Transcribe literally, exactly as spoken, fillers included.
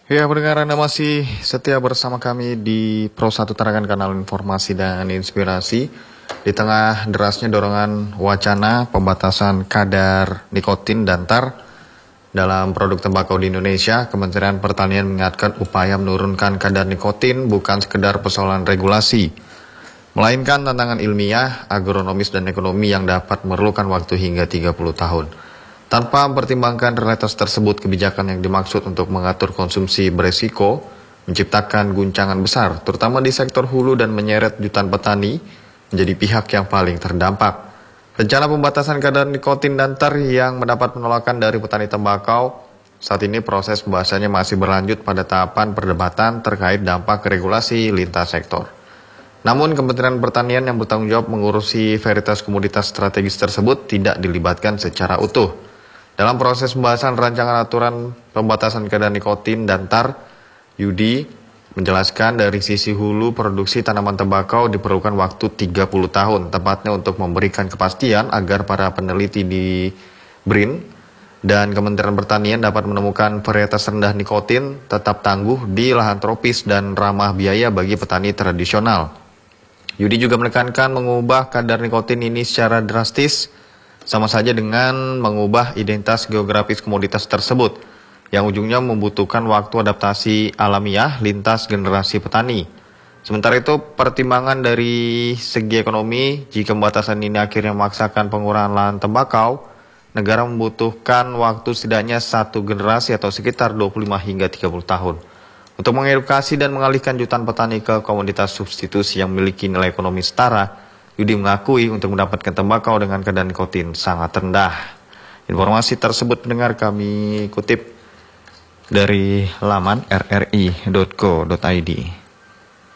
Ya, pendengar Anda masih setia bersama kami di Pro satu Tarakan, kanal informasi dan inspirasi. Di tengah derasnya dorongan wacana pembatasan kadar nikotin dan tar dalam produk tembakau di Indonesia, Kementerian Pertanian mengingatkan upaya menurunkan kadar nikotin bukan sekedar persoalan regulasi, melainkan tantangan ilmiah, agronomis, dan ekonomi yang dapat memerlukan waktu hingga tiga puluh tahun. Tanpa mempertimbangkan realitas tersebut, kebijakan yang dimaksud untuk mengatur konsumsi beresiko menciptakan guncangan besar, terutama di sektor hulu dan menyeret jutaan petani menjadi pihak yang paling terdampak. Rencana pembatasan kadar nikotin dan tar yang mendapat penolakan dari petani tembakau, saat ini proses pembahasannya masih berlanjut pada tahapan perdebatan terkait dampak regulasi lintas sektor. Namun Kementerian Pertanian yang bertanggung jawab mengurusi varietas komoditas strategis tersebut tidak dilibatkan secara utuh dalam proses pembahasan rancangan aturan pembatasan kadar nikotin dan tar. Yudi menjelaskan dari sisi hulu produksi tanaman tembakau diperlukan waktu tiga puluh tahun, tepatnya untuk memberikan kepastian agar para peneliti di B R I N dan Kementerian Pertanian dapat menemukan varietas rendah nikotin tetap tangguh di lahan tropis dan ramah biaya bagi petani tradisional. Yudi juga menekankan mengubah kadar nikotin ini secara drastis sama saja dengan mengubah identitas geografis komoditas tersebut, yang ujungnya membutuhkan waktu adaptasi alamiah lintas generasi petani. Sementara itu, pertimbangan dari segi ekonomi, jika pembatasan ini akhirnya memaksakan pengurangan lahan tembakau, negara membutuhkan waktu setidaknya satu generasi atau sekitar dua puluh lima hingga tiga puluh tahun untuk mengedukasi dan mengalihkan jutaan petani ke komoditas substitusi yang memiliki nilai ekonomi setara. Yudi mengakui untuk mendapatkan tembakau dengan kadar nikotin sangat rendah. Informasi tersebut pendengar kami kutip dari laman r r i dot co dot i d.